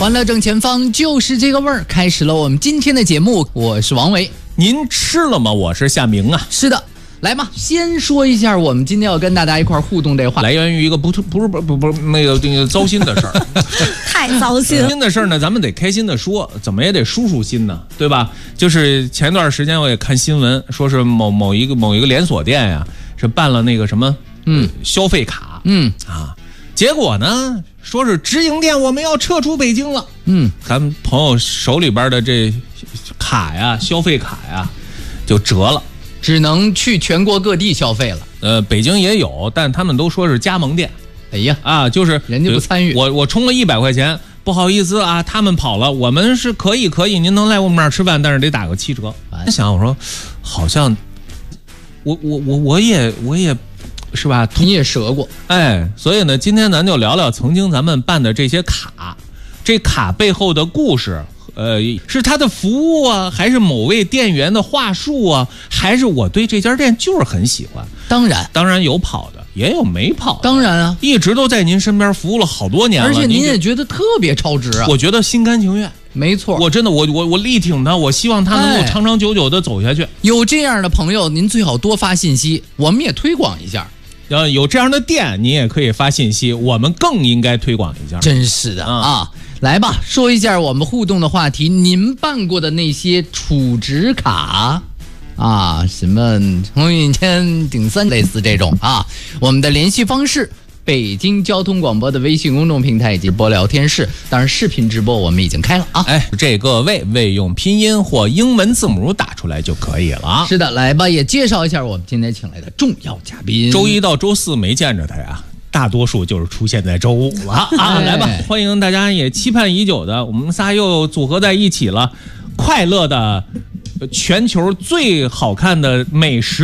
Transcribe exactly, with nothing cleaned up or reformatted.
欢乐正前方，就是这个味儿。开始了我们今天的节目，我是王维。 您吃了吗？我是夏明啊。 是的，来嘛，先说一下我们今天要跟大家一块互动这话， 来源于一个不不是不不不那个那个糟心的事儿， 太糟心了。 糟心的事儿呢，咱们得开心的说，怎么也得舒舒心呢，对吧？就是前段时间我也看新闻，说是某某一个某一个连锁店呀，是办了那个什么嗯消费卡， 嗯啊，结果呢说是直营店我们要撤出北京了， 嗯， 咱们朋友手里边的这卡呀，消费卡呀，就折了。 只能去全国各地消费了。 呃，北京也有，但他们都说是加盟店。 哎呀啊，就是人家不参与。 我我充了一百块钱，不好意思啊，他们跑了，我们是可以可以，您能来我们这儿吃饭，但是得打个七折。我想我说，好像我我我我也我也是吧， 你也折过。 哎，所以呢，今天咱就聊聊曾经咱们办的这些卡，这卡背后的故事。呃，是他的服务啊，还是某位店员的话术啊，还是我对这家店就是很喜欢？ 当然， 当然有跑的，也有没跑的。 当然啊， 一直都在您身边服务了好多年了， 而且您也觉得特别超值啊。 我觉得心甘情愿。 没错， 我真的我我我力挺他，我希望他能够长长久久的走下去。 哎、有这样的朋友，您最好多发信息，我们也推广一下。 要有这样的店，你也可以发信息，我们更应该推广一下。 真是的啊！啊来吧，说一下我们互动的话题，您办过的那些储值卡啊，什么从一千顶三类似这种啊，我们的联系方式。北京交通广播的微信公众平台以及直播聊天室，当然视频直播我们已经开了啊！ 哎，这个位位用拼音或英文字母打出来就可以了。 是的，来吧，也介绍一下我们今天请来的重要嘉宾。 周一到周四没见着他呀，大多数就是出现在周五了啊！来吧，欢迎大家也期盼已久的，我们仨又组合在一起了，快乐的全球最好看的美食。